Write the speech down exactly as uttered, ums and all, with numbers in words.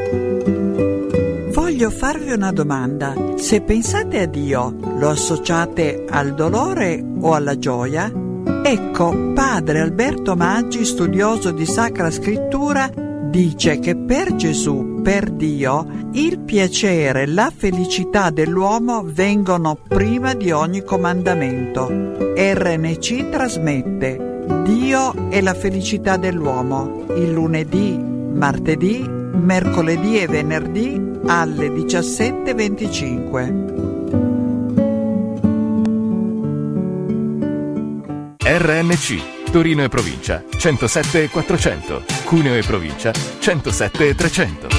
Voglio farvi una domanda. Se pensate a Dio, lo associate al dolore o alla gioia? Ecco, padre Alberto Maggi, studioso di Sacra Scrittura, dice che per Gesù, per Dio, il piacere e la felicità dell'uomo vengono prima di ogni comandamento. R N C trasmette Dio e la felicità dell'uomo il lunedì, martedì, mercoledì e venerdì alle diciassette e venticinque. R N C Torino e provincia centosette e quattrocento, Cuneo e provincia centosette e trecento.